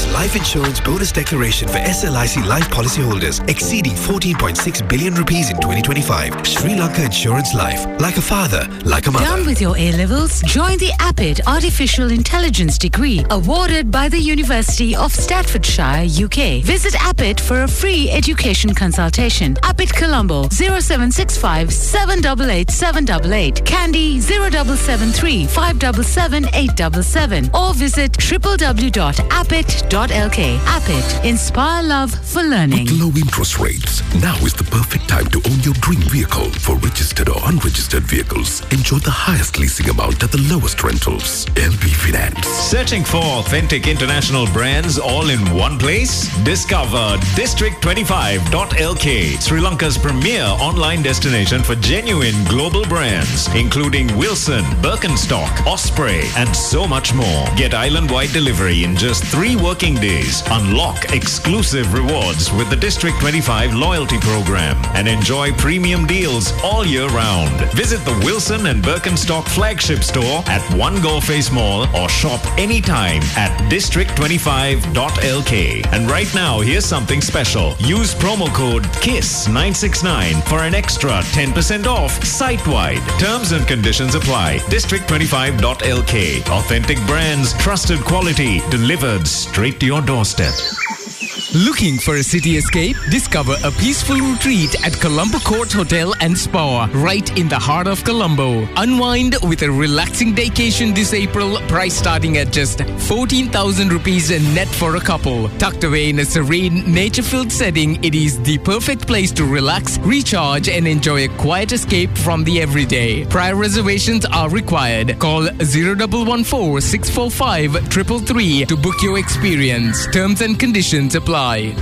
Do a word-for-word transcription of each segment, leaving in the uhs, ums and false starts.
life insurance bonus declaration for S L I C life policyholders exceeding fourteen point six billion rupees in twenty twenty-five. Sri Lanka Insurance Life. Like a father, like a mother. Done with your A-levels? Join the Appit Artificial Intelligence degree awarded by the University of Staffordshire, U K. Visit Appit for a free education consultation. Appit Colombo zero seven six five seven eight eight seven eight eight, Kandy zero seven seven three five seven seven eight seven seven, or visit w w w dot appit dot l k. Appit, inspire love for learning. With low interest rates, now is the perfect time to own your dream vehicle. For registered or unregistered vehicles, enjoy the highest leasing amount at the lowest rentals. L B Finance. Searching for authentic international brands all in one place? Discover district twenty-five dot l k, Sri Lanka's premier online destination for genuine global brands, including Wilson, Birkenstock, Osprey, and so much more. Get island-wide delivery in just three working days. Unlock exclusive rewards with the District twenty-five loyalty program and enjoy premium deals all year round. Visit the Wilson and Birkenstock flagship store at One Go Face Mall or shop anytime at district twenty-five dot l k. And right now, here's something special. Use promo code K I S S nine six nine for an extra ten percent off site-wide. Terms and conditions apply. district twenty-five dot l k. Authentic brands, trusted quality, delivered straight to your doorstep. Looking for a city escape? Discover a peaceful retreat at Colombo Court Hotel and Spa, right in the heart of Colombo. Unwind with a relaxing vacation this April, price starting at just fourteen thousand rupees net for a couple. Tucked away in a serene, nature-filled setting, it is the perfect place to relax, recharge, and enjoy a quiet escape from the everyday. Prior reservations are required. Call zero one one four six four five three three three to book your experience. Terms and conditions apply.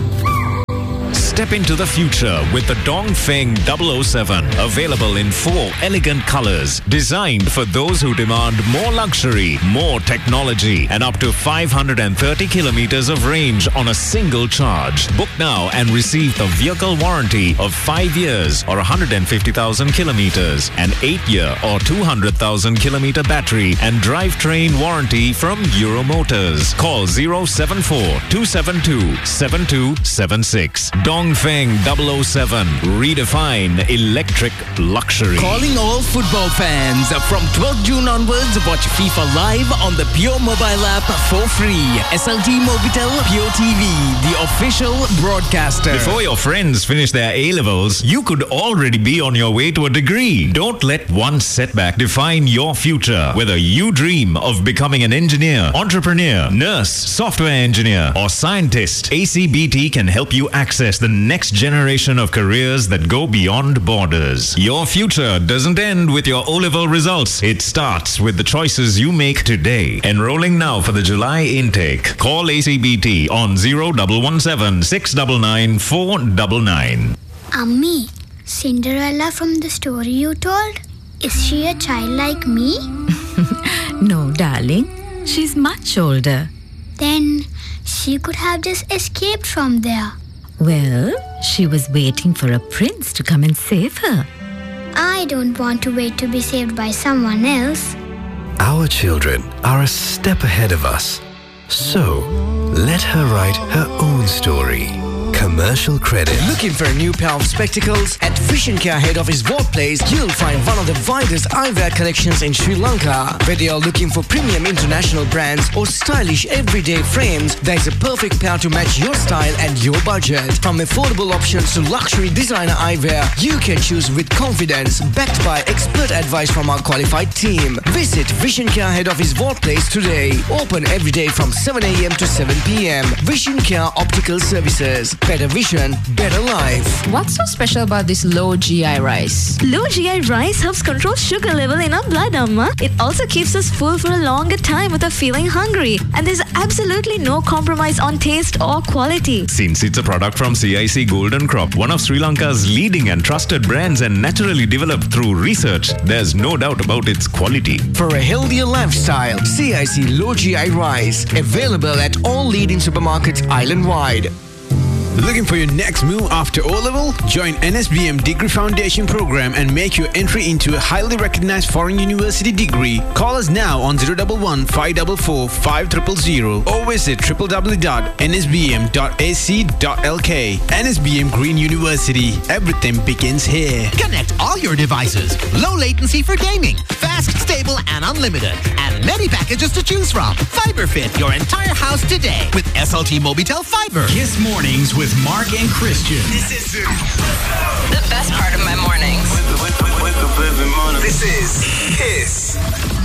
Step into the future with the Dongfeng double oh seven. Available in four elegant colors. Designed for those who demand more luxury, more technology, and up to five hundred thirty kilometers of range on a single charge. Book now and receive the vehicle warranty of five years or one hundred fifty thousand kilometers, an eight year or two hundred thousand kilometer battery, and drivetrain warranty from Euro Motors. Call zero seven four two seven two seven two seven six. Dongfeng double oh seven. Redefine electric luxury. Calling all football fans. From twelfth June onwards, watch FIFA live on the Pure mobile app for free. S L T Mobitel Pure T V, the official broadcaster. Before your friends finish their A-levels, you could already be on your way to a degree. Don't let one setback define your future. Whether you dream of becoming an engineer, entrepreneur, nurse, software engineer, or scientist, A C B T can help you access the next generation of careers that go beyond borders. Your future doesn't end with your O-level results. It starts with the choices you make today. Enrolling now for the July intake. Call A C B T on zero one one seven six nine nine four nine nine. Ammi, Cinderella from the story you told, is she a child like me? No, darling. She's much older. Then she could have just escaped from there. Well, she was waiting for a prince to come and save her. I don't want to wait to be saved by someone else. Our children are a step ahead of us. So, let her write her own story. Commercial credit. Looking for a new pair of spectacles? At Vision Care head office workplace, you'll find one of the widest eyewear collections in Sri Lanka. Whether you're looking for premium international brands or stylish everyday frames, there's a perfect pair to match your style and your budget. From affordable options to luxury designer eyewear, you can choose with confidence, backed by expert advice from our qualified team. Visit Vision Care head office workplace today. Open every day from seven a m to seven p m Vision Care Optical Services. Better vision, better life. What's so special about this low G I rice? Low G I rice helps control sugar level in our blood, Amma. It also keeps us full for a longer time without feeling hungry. And there's absolutely no compromise on taste or quality. Since it's a product from C I C Golden Crop, one of Sri Lanka's leading and trusted brands and naturally developed through research, there's no doubt about its quality. For a healthier lifestyle, C I C Low G I rice. Available at all leading supermarkets island-wide. Looking for your next move after O-Level? Join N S B M Degree Foundation Program and make your entry into a highly recognized foreign university degree. Call us now on zero one one, five four four, five zero zero zero or visit w w w dot n s b m dot a c dot l k. N S B M Green University. Everything begins here. Connect all your devices. Low latency for gaming. Fast, stable, and unlimited. And many packages to choose from. FiberFit your entire house today with S L T Mobitel Fiber. Kiss Mornings with Mark and Christian. This is the best part of my mornings. Wake, wake, wake up every morning. This is Kiss.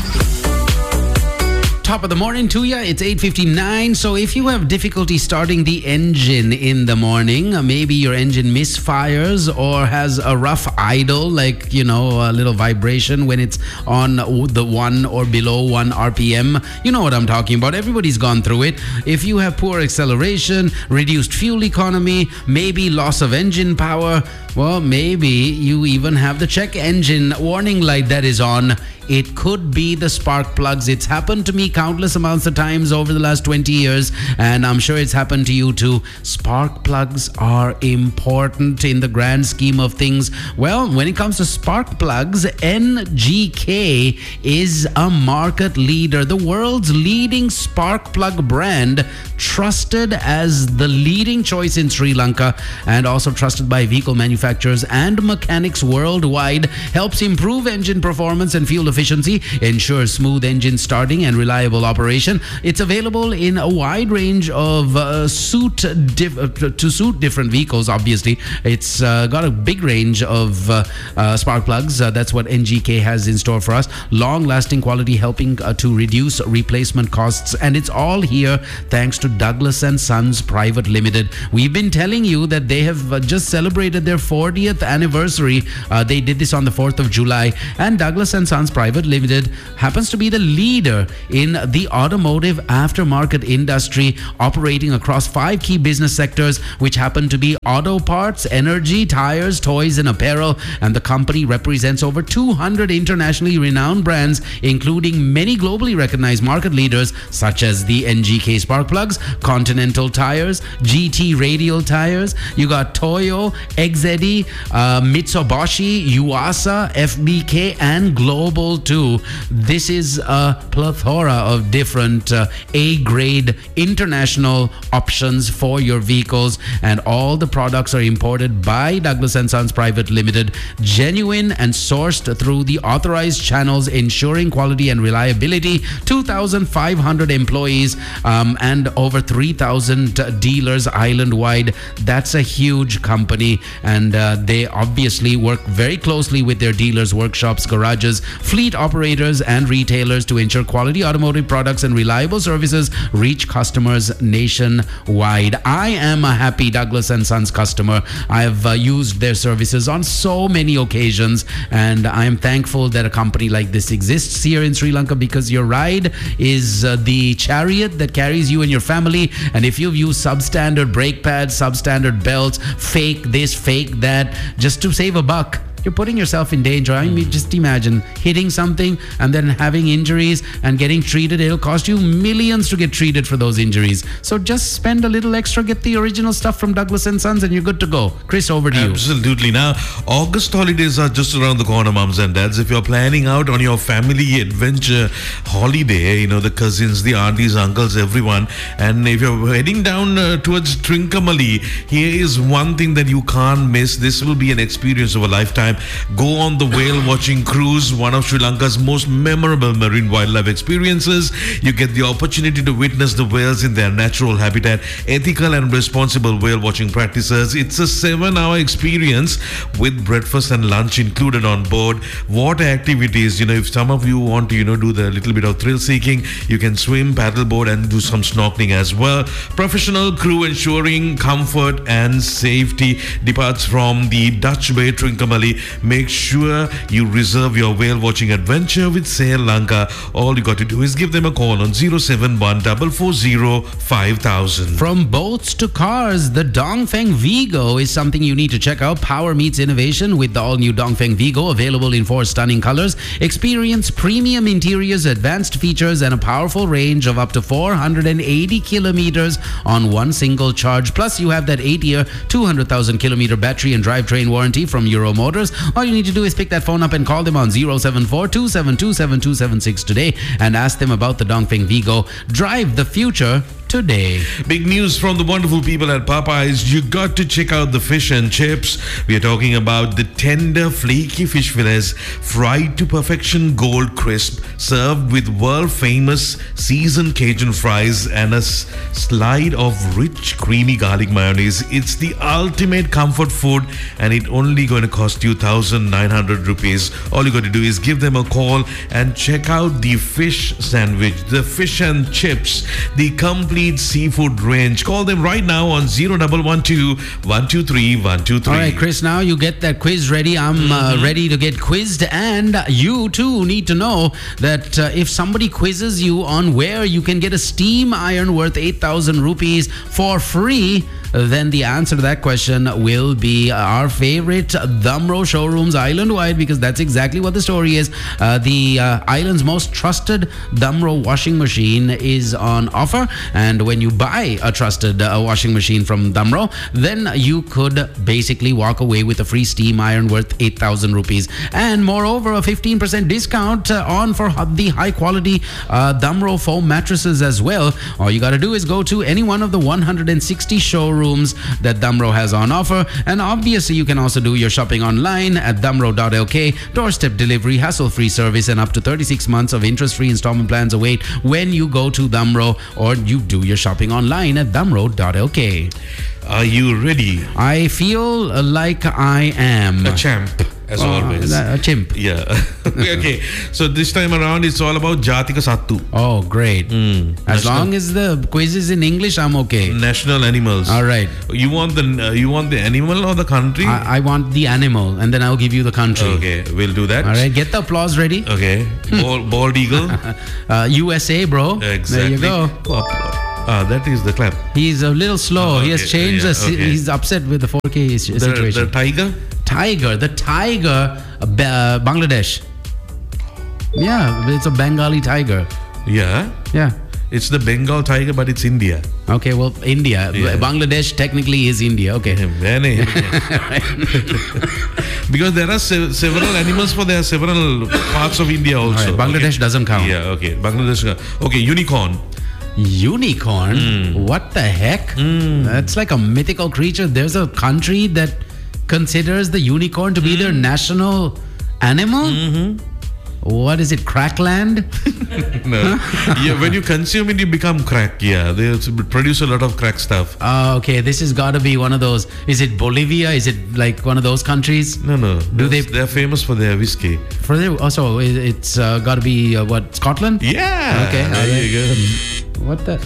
Top of the morning to you. It's eight fifty-nine. So if you have difficulty starting the engine in the morning, maybe your engine misfires or has a rough idle, like, you know, a little vibration when it's on the one or below one R P M. You know what I'm talking about. Everybody's gone through it. If you have poor acceleration, reduced fuel economy, maybe loss of engine power, well, maybe you even have the check engine warning light that is on. It could be the spark plugs. It's happened to me countless amounts of times over the last twenty years, and I'm sure it's happened to you too. Spark plugs are important in the grand scheme of things. Well, when it comes to spark plugs, N G K is a market leader, the world's leading spark plug brand, trusted as the leading choice in Sri Lanka and also trusted by vehicle manufacturers and mechanics worldwide, helps improve engine performance and fuel efficiency, ensures smooth engine starting and reliable operation. It's available in a wide range of uh, suit diff- uh, to suit different vehicles. Obviously, it's uh, got a big range of uh, uh, spark plugs. Uh, that's what N G K has in store for us. Long-lasting quality, helping uh, to reduce replacement costs, and it's all here thanks to Douglas and Sons Private Limited. We've been telling you that they have uh, just celebrated their fortieth anniversary. Uh, they did this on the fourth of July, and Douglas and Sons Private Limited happens to be the leader in the automotive aftermarket industry, operating across five key business sectors, which happen to be auto parts, energy, tires, toys, and apparel. And the company represents over two hundred internationally renowned brands, including many globally recognized market leaders such as the N G K Spark Plugs, Continental Tires, G T Radial Tires. You got Toyo, X Z D, uh, Mitsubishi, Yuasa, F B K, and Global too. This is a plethora of different uh, A-grade international options for your vehicles, and all the products are imported by Douglas and Sons Private Limited, genuine and sourced through the authorized channels, ensuring quality and reliability. two thousand five hundred employees um, and over three thousand dealers island-wide. That's a huge company, and uh, they obviously work very closely with their dealers, workshops, garages, fleet operators, and retailers to ensure quality automotive products and reliable services reach customers nationwide. I am a happy Douglas and Sons customer. I have uh, used their services on so many occasions, and I am thankful that a company like this exists here in Sri Lanka, because your ride is uh, the chariot that carries you and your family. And if you've used substandard brake pads, substandard belts, fake this, fake that, just to save a buck, you're putting yourself in danger. I mean, just imagine hitting something and then having injuries and getting treated. It'll cost you millions to get treated for those injuries. So just spend a little extra, get the original stuff from Douglas and Sons, and you're good to go. Chris, over to you. Absolutely. Now, August holidays are just around the corner, mums and dads. If you're planning out on your family adventure holiday, you know, the cousins, the aunties, uncles, everyone, and if you're heading down uh, towards Trincomalee, here is one thing that you can't miss. This will be an experience of a lifetime. Go on the whale watching cruise, one of Sri Lanka's most memorable marine wildlife experiences. You get the opportunity to witness the whales in their natural habitat, ethical and responsible whale watching practices. It's a seven hour experience with breakfast and lunch included on board. Water activities, you know, if some of you want to, you know, do the little bit of thrill seeking, you can swim, paddleboard, and do some snorkeling as well. Professional crew ensuring comfort and safety departs from the Dutch Bay, Trincomalee, make sure you reserve your whale watching adventure with Sri Lanka. All you got to do is give them a call on zero seven one four four zero five thousand. From boats to cars, the Dongfeng Vigo is something you need to check out. Power meets innovation with the all-new Dongfeng Vigo, available in four stunning colors. Experience premium interiors, advanced features, and a powerful range of up to four hundred eighty kilometers on one single charge. Plus, you have that eight-year, two hundred thousand kilometer battery and drivetrain warranty from Euro Motors. All you need to do is pick that phone up and call them on zero seven four two seven two seven two seven six today and ask them about the Dongfeng Vigo. Drive the future today. Big news from the wonderful people at Popeyes. You got to check out the fish and chips. We are talking about the tender, flaky fish fillets, fried to perfection, gold crisp, served with world-famous seasoned Cajun fries and a s- slide of rich, creamy garlic mayonnaise. It's the ultimate comfort food, and it only going to cost you one thousand nine hundred rupees. All you got to do is give them a call and check out the fish sandwich, the fish and chips, the complete seafood range. Call them right now on zero one one two one two three one two three. All right, Chris, now you get that quiz ready. I'm mm-hmm. uh, ready to get quizzed, and you too need to know that uh, if somebody quizzes you on where you can get a steam iron worth eight thousand rupees for free, then the answer to that question will be our favorite Damro showrooms island-wide, because that's exactly what the story is. Uh, the uh, island's most trusted Damro washing machine is on offer, and when you buy a trusted uh, washing machine from Damro, then you could basically walk away with a free steam iron worth eight thousand rupees, and moreover a fifteen percent discount uh, on for the high-quality uh, Damro foam mattresses as well. All you got to do is go to any one of the one hundred sixty showrooms rooms that Damro has on offer, and obviously you can also do your shopping online at damro dot l k. Doorstep delivery, hassle-free service, and up to thirty-six months of interest-free installment plans await when you go to Damro or you do your shopping online at damro dot l k. Are you ready? I feel like I am a champ. As oh, always. A chimp. Yeah. Okay. So this time around, it's all about Jatika Sattu. Oh, great. Mm. As National, long as the quiz is in English, I'm okay. National animals. All right. You want the uh, you want the animal or the country? I, I want the animal, and then I'll give you the country. Okay, we'll do that. All right. Get the applause ready. Okay. Bald, bald eagle. uh, U S A, bro. Exactly. There you go. Ah, that is the clap. He's a little slow. Oh, okay. He has changed. Yeah, the, okay. He's upset with the four K situation. The, the tiger? Tiger. The tiger, uh, Bangladesh. Yeah, it's a Bengali tiger. Yeah? Yeah. It's the Bengal tiger, but it's India. Okay, well, India. Yeah. Bangladesh technically is India. Okay. Because there are se- several animals for there are several parts of India also. Right, Bangladesh okay. doesn't count. Yeah, okay. Bangladesh. Okay, unicorn. Unicorn? Mm. What the heck? Mm. That's like a mythical creature. There's a country that considers the unicorn to be mm. their national animal? Mm-hmm. What is it, Crackland? No. Yeah, when you consume it, you become crack. Yeah, they produce a lot of crack stuff. Oh, okay. This has got to be one of those. Is it Bolivia? Is it like one of those countries? No, no. Do they? They're famous for their whiskey. For their also, it's uh, got to be uh, what, Scotland? Yeah. Okay. There uh, you go. What the?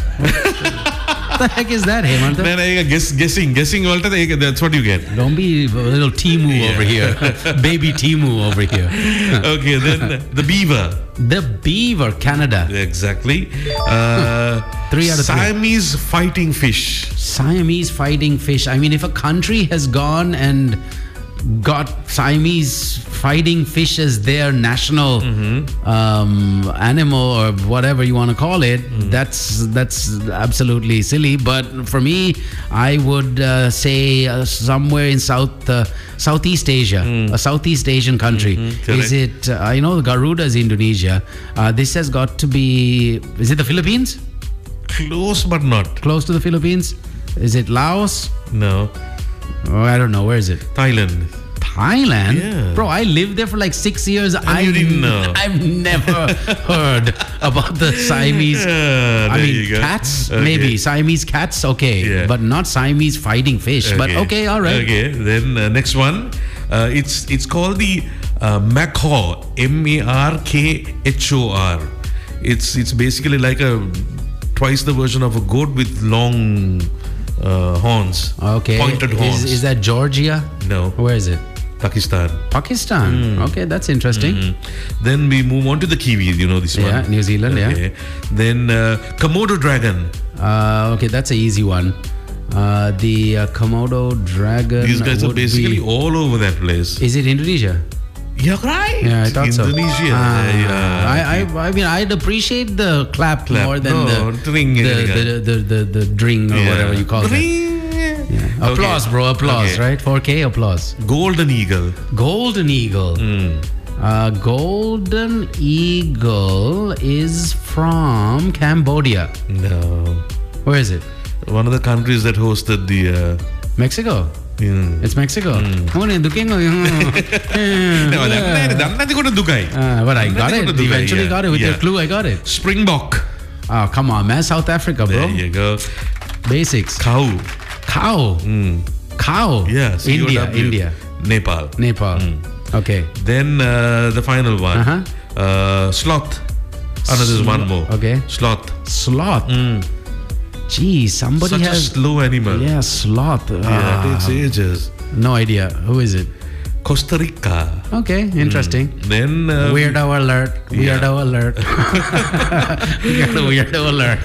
What the heck is that, Hemant? No, no, guess, guessing, guessing. That's what you get. Don't be a little Timu yeah. over here, baby Timu over here. Okay, then the beaver. The beaver, Canada. Exactly. Uh, three out of three. Siamese fighting fish. Siamese fighting fish. I mean, if a country has gone and got Siamese fighting fish as their national mm-hmm. um, animal or whatever you want to call it, mm. that's that's absolutely silly. But for me, I would uh, say uh, somewhere in South uh, Southeast Asia, mm. a Southeast Asian country. Mm-hmm. Is it? Uh, I know Garuda is Indonesia. Uh, this has got to be. Is it the Philippines? Close, but not. Close to the Philippines. Is it Laos? No. Oh, I don't know. Where is it? Thailand. Thailand? Yeah. Bro, I lived there for like six years. And you didn't know. I've never heard about the Siamese. Yeah, I mean, cats? Okay. Maybe. Siamese cats? Okay. Yeah. But not Siamese fighting fish. Okay. But okay, all right. Okay, then uh, next one. Uh, it's it's called the uh, Markhor. M A R K H O R. It's, it's basically like a twice the version of a goat with long... Uh, horns. Okay. Pointed horns. Is, is that Georgia? No. Where is it? Pakistan. Pakistan. Okay, that's interesting. Mm-hmm. Then we move on to the Kiwi. You know this one. Yeah, New Zealand. Okay. Yeah. Then uh, Komodo dragon. Uh, okay, that's an easy one. Uh, the uh, Komodo dragon. These guys are basically be... all over that place. Is it Indonesia? Yeah, right. Yeah, I thought Indonesia. so. Ah, yeah. I, I, I mean, I'd appreciate the clap, Clap. more than No, the, dring, the, yeah. the, the, the, the dring or Yeah. whatever you call it. Yeah. Applause, Okay. bro. Applause, Okay. right? four K applause. Golden eagle. Golden eagle. Uh, golden eagle is from Cambodia. No. Where is it? One of the countries that hosted the. Uh, Mexico. Mm. It's Mexico. Oh, ne dukengo. No, that nothing going to Dukai. Uh, but I got it. Eventually got it. With your clue, I got it. Springbok. Oh, come on, man. South Africa, bro. There you go. Basics. Cow. Cow. Cow. Yeah. C O W. India. India. Nepal. Nepal. Okay. Then uh, the final one. Uh-huh. Uh, sloth. Oh, no, there's one more. Okay. Sloth. Sloth. Gee, somebody Such has. a slow animal. Yeah, sloth. Yeah, Ah. it takes ages. No idea. Who is it? Costa Rica. Okay, interesting. Then uh, Weirdo alert. Yeah. Weirdo alert. We got a weirdo alert.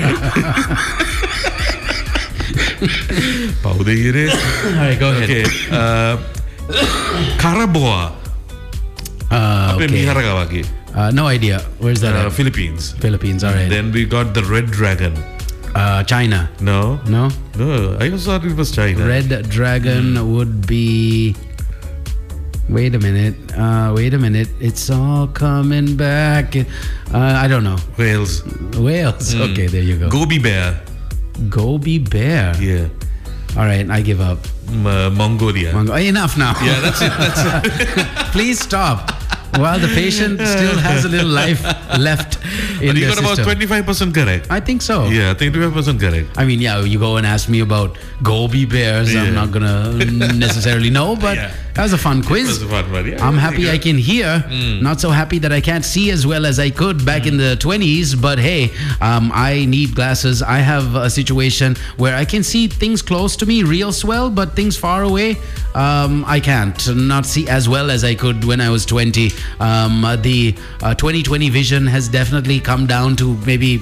Paudire. All right, go ahead. Okay. Uh, Karaboa. Uh, Up in okay. Miharagawaki. Uh, no idea. Where's that Uh, at? Philippines. Philippines, all right. Then we got the red dragon. Uh, China. No. No? No, I also thought it was China. Red dragon would be. Wait a minute. Uh, wait a minute. It's all coming back. Uh, I don't know. Wales. Wales. Mm. Okay, there you go. Gobi bear. Gobi bear. Yeah. All right, I give up. M- uh, Mongolia. Mongo- Enough now. Yeah, that's it. That's it. Please stop. While the patient still has a little life left in But you their got about system. twenty-five percent correct. I think so. Yeah, twenty-five percent correct. I mean, yeah, you go and ask me about Gobi bears. Yeah. I'm not going to necessarily know, but Yeah. that was a fun quiz. That was a fun one, yeah. I'm Yeah, happy yeah. I can hear. Mm. Not so happy that I can't see as well as I could back in the twenties. But hey, um, I need glasses. I have a situation where I can see things close to me real swell, but things far away, um, I can't. Not see as well as I could when I was twenty. Um, the uh, twenty twenty vision has definitely come down to maybe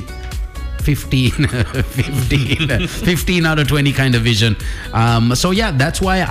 fifteen, fifteen, fifteen out of twenty kind of vision. Um, so yeah, that's why